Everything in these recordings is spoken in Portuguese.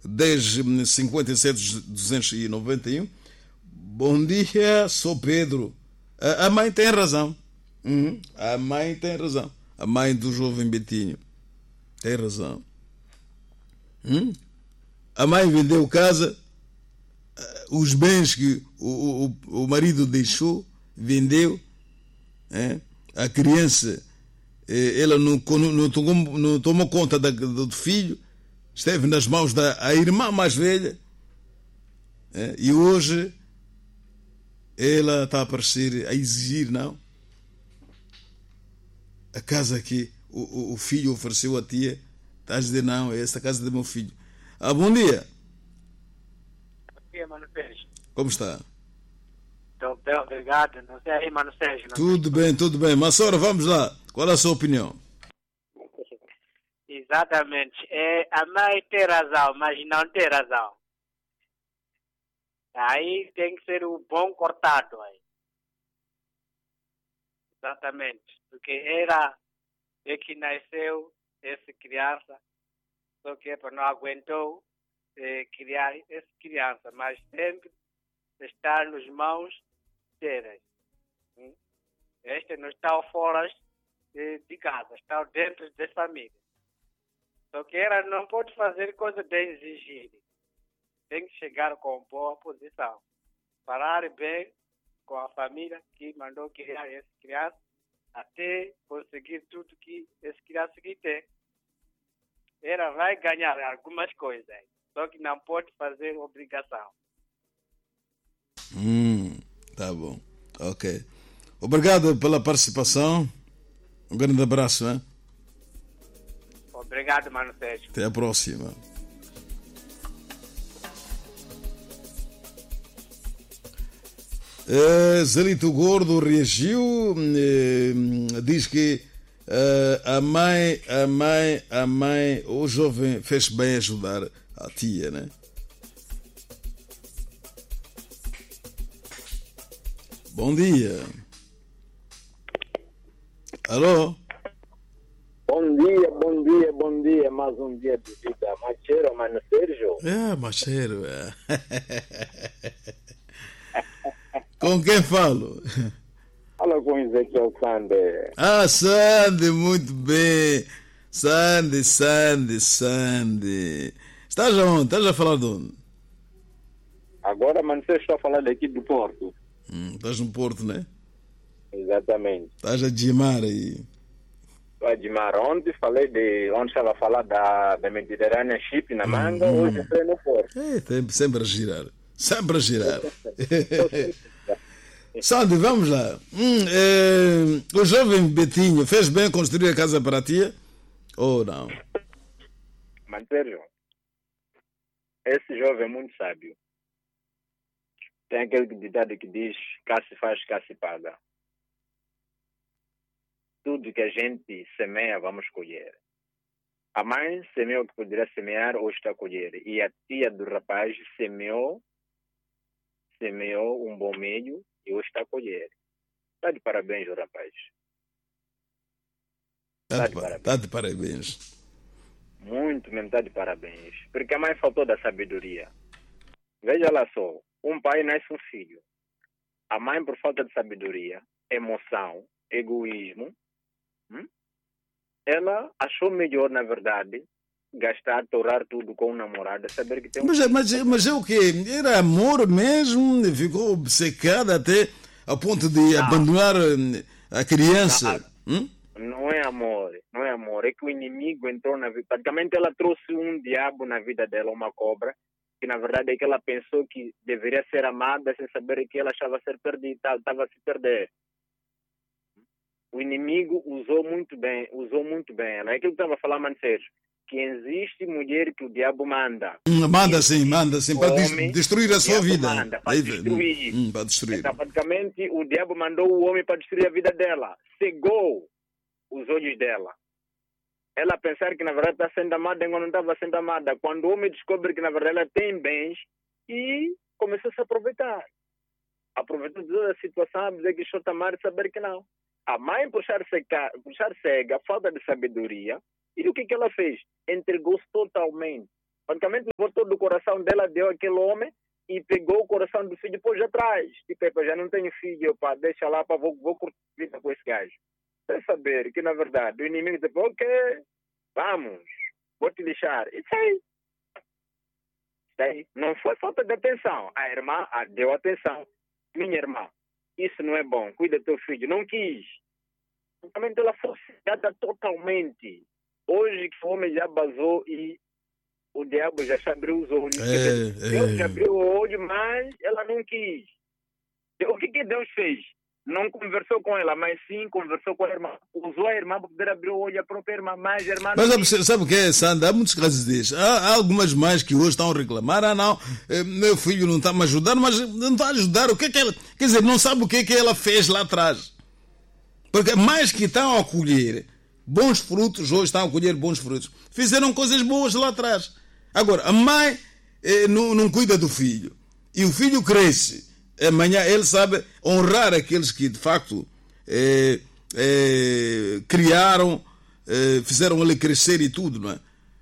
1057-291. Bom dia, sou Pedro. A mãe tem razão. A mãe tem razão. A mãe do jovem Betinho tem razão. A mãe vendeu casa, os bens que o marido deixou, vendeu. A criança, ela não tomou conta do filho, esteve nas mãos da irmã mais velha, e hoje ela está a aparecer, a exigir, não? A casa que o filho ofereceu à tia, está a dizer, não, esta casa é do meu filho. Bom dia. Bom dia, Mano Sérgio. Como está? Estou bem, obrigado. Não sei aí, Mano Sérgio. Tudo bem, tudo bem. Mas, senhora, vamos lá. Qual é a sua opinião? Exatamente. A mãe tem razão, mas não tem razão. Aí tem que ser o bom cortado aí. Exatamente. Porque é que nasceu essa criança, só que não aguentou criar essa criança, mas sempre está nas mãos delas. Este não está fora de casa, está dentro da família. Só que ela não pode fazer coisa de exigir. Tem que chegar com boa posição. Falar bem com a família que mandou criar essa criança até conseguir tudo que essa criança que tem. Ela vai ganhar algumas coisas, só que não pode fazer obrigação. Tá bom. Ok. Obrigado pela participação. Um grande abraço, hein? Obrigado, Mano Sérgio. Até a próxima. Zelito Gordo reagiu, diz que a mãe, o jovem fez bem ajudar a tia, né? Bom dia. Alô? Bom dia, mais um dia de vida. Machero, Mano Sérgio. Machero, Com quem falo? Fala com Ezequiel Sande. Sande, muito bem. Sande. Estás aonde? Estás a falar de onde? Agora, Mano Sérgio, estou a falar daqui do Porto. Estás no Porto, né? Exatamente. Estás a djimar aí. Estou a djimar. Ontem estava a falar da Mediterrânea Chip na Manga, hoje estou no Porto. Sempre a girar. Sandro, vamos lá. O jovem Betinho fez bem construir a casa para a tia? Ou não? Mas, Sérgio, esse jovem é muito sábio. Tem aquele ditado que diz: cá se faz, cá se paga. Tudo que a gente semeia, vamos colher. A mãe semeou o que poderia semear, hoje está a colher. E a tia do rapaz semeou um bom meio e hoje está a colher. Está de parabéns, o rapaz. Está de parabéns. Muito mesmo, está de parabéns. Porque a mãe faltou da sabedoria. Veja lá só, um pai nasce um filho. A mãe, por falta de sabedoria, emoção, egoísmo, ela achou melhor, na verdade, torrar tudo com um namorado, saber que tem um... Mas é o quê? Era amor mesmo? Ficou obcecada até a ponto de abandonar a criança? Não é amor. É que o inimigo entrou na vida. Praticamente ela trouxe um diabo na vida dela, uma cobra, que na verdade é que ela pensou que deveria ser amada sem saber que ela estava a ser perdida, estava a se perder. O inimigo usou muito bem ela. É aquilo que estava a falar, Manceiro, que existe mulher que o diabo manda. Manda sim, para destruir a sua vida. Para destruir. Para destruir. Então, praticamente, o diabo mandou o homem para destruir a vida dela. Cegou os olhos dela. Ela pensar que, na verdade, está sendo amada enquanto não estava sendo amada. Quando o homem descobre que, na verdade, ela tem bens, e começou a se aproveitar. Aproveitou toda a situação, dizer que estou a amar e saber que não. A mãe puxar cega, falta de sabedoria. E o que ela fez? Entregou-se totalmente. Praticamente levou todo o coração dela, deu aquele homem e pegou o coração do filho e pôs atrás. Tipo, epa, já não tenho filho, pá, deixa lá, pá, vou curtir a vida com esse gajo. Sem saber que, na verdade, o inimigo disse, ok, vamos, vou te deixar. Isso aí. Não foi falta de atenção. A irmã deu atenção. Minha irmã, isso não é bom, cuida do teu filho. Não quis. Praticamente ela foi cegada totalmente. Hoje que o homem já basou e o diabo já abriu os olhos. Deus já abriu o olho, mas ela não quis. O que Deus fez? Não conversou com ela, mas sim conversou com a irmã. Usou a irmã para poder abrir o olho à própria irmã, mas a irmã não Mas sabe o que é, Sandra? Há muitos casos destes. Há algumas mães que hoje estão a reclamar, não, meu filho não está a me ajudar, mas não está a ajudar. O que é que ela... Quer dizer, não sabe o que é que ela fez lá atrás. Porque mais que estão a colher bons frutos, hoje estão a colher bons frutos, fizeram coisas boas lá atrás. Agora, a mãe não cuida do filho. E o filho cresce. Amanhã ele sabe honrar aqueles que de facto criaram, fizeram ele crescer e tudo, não é?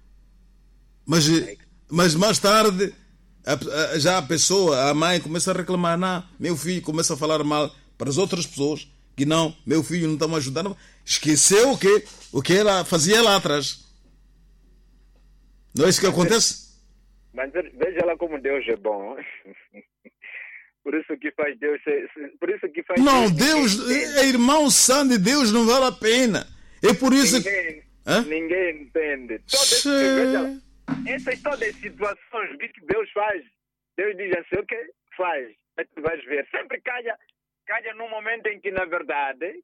Mas mais tarde já a pessoa, a mãe começa a reclamar, não, meu filho começa a falar mal para as outras pessoas, que não, meu filho não está me ajudando. Esqueceu o que ela fazia lá atrás. Não é isso que acontece? Mas veja lá como Deus é bom. Por isso que faz Deus. Por isso que faz não, Deus irmão santo de Deus não vale a pena. É por isso ninguém entende. Essas todas as situações que Deus faz, Deus diz assim, ok, faz, mas tu vais ver. Sempre calha num momento em que na verdade,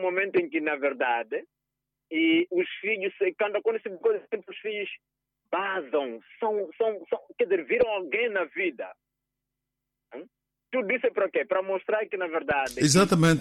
e os filhos, quando se coisa sempre os filhos basam, quer dizer, viram alguém na vida. Tudo isso é para quê? Para mostrar que, na verdade, exatamente,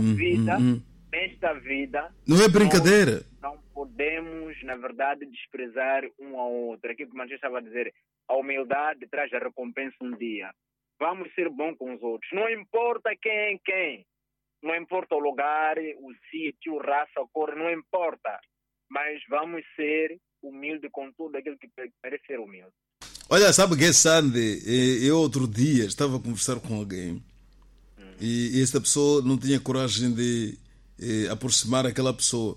nesta vida, não é brincadeira. Não podemos, na verdade, desprezar um ao outro. Aquilo que o Manchester estava a dizer, a humildade traz a recompensa um dia. Vamos ser bons com os outros. Não importa quem é quem. Não importa o lugar, o sítio, raça, cor, não importa. Mas vamos ser humildes com tudo aquilo que merece ser humilde. Olha, sabe o que é, Sandy? Eu outro dia estava a conversar com alguém e esta pessoa não tinha coragem de aproximar aquela pessoa.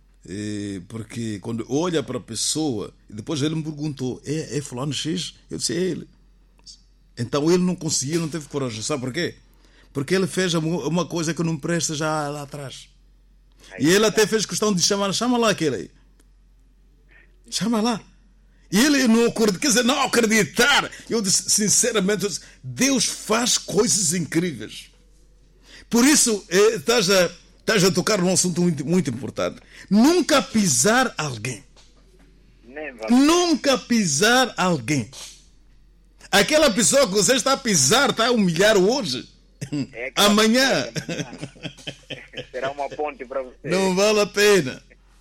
Porque quando olha para a pessoa, e depois ele me perguntou, é fulano X? Eu disse, é ele. Então ele não conseguia, não teve coragem. Sabe por quê? Porque ele fez uma coisa que não presta já lá atrás. E ele até fez questão de chama lá aquele aí. Chama lá. E ele não acredita, quer dizer, não acreditar. Eu disse, sinceramente, Deus faz coisas incríveis. Por isso, estás a tocar num assunto muito, muito importante. Nunca pisar alguém. Nunca pisar alguém. Aquela pessoa que você está a pisar, está a humilhar hoje. Amanhã será uma ponte para você. Não vale a pena.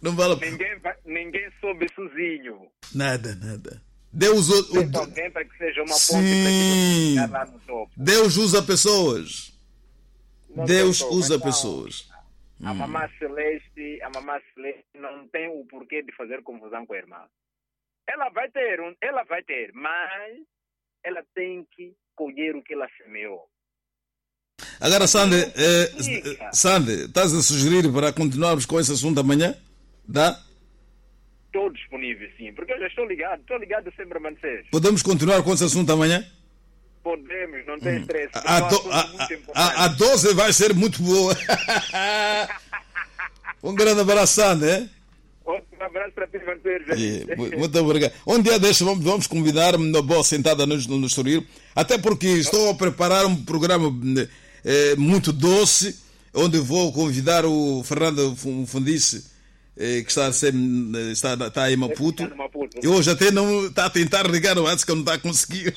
Ninguém soube sozinho. Nada. Deus alguém para que seja uma ponte para lá no topo. Deus usa pessoas. Deus usa pessoas. A mamá Celeste não tem o porquê de fazer confusão com a irmã. Ela vai ter, mas ela tem que colher o que ela semeou. Agora, Sandy, estás a sugerir para continuarmos com esse assunto amanhã? Dá? Estou disponível, sim, porque eu já estou ligado sempre a manter. Podemos continuar com esse assunto amanhã? Podemos, não tem estresse. A 12 vai ser muito boa. Um grande abraço, Sandy. Um abraço para ti, manter. Muito obrigado. Um dia deste vamos convidar uma boa sentada no Estoril, até porque estou a preparar um programa muito doce, onde vou convidar o Fernando Fundice, que está em Maputo. E hoje até não está a tentar ligar antes que eu não está a conseguir.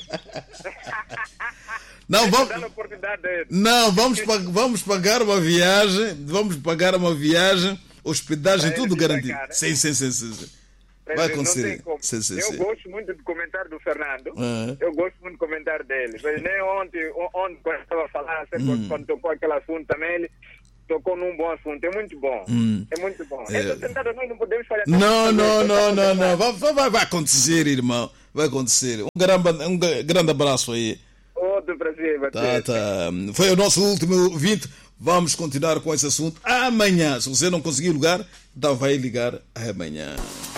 Vamos pagar uma viagem, hospedagem, tudo garantido. Sim. Vai acontecer. Eu gosto muito do comentário do Fernando. Eu gosto muito do comentário dele. Mas nem ontem quando eu estava a falar, quando tocou aquele assunto também, ele tocou num bom assunto. É muito bom. É muito bom. Essa sentada nós não podemos falhar. Não. Vai acontecer, irmão. vai acontecer. Um grande abraço aí. Outro para cima. Tá. Foi o nosso último 20. Vamos continuar com esse assunto amanhã. Se você não conseguir ligar, então vai ligar amanhã.